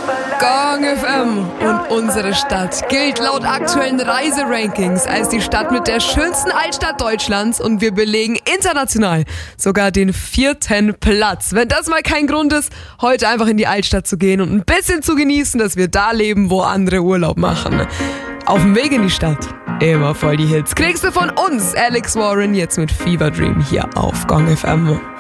Gong FM und unsere Stadt gilt laut aktuellen Reiserankings als die Stadt mit der schönsten Altstadt Deutschlands und wir belegen international sogar den 4. Platz. Wenn das mal kein Grund ist, heute einfach in die Altstadt zu gehen und ein bisschen zu genießen, dass wir da leben, wo andere Urlaub machen. Auf dem Weg in die Stadt, immer voll die Hits. Kriegst du von uns, Alex Warren, jetzt mit Fever Dream hier auf Gong FM.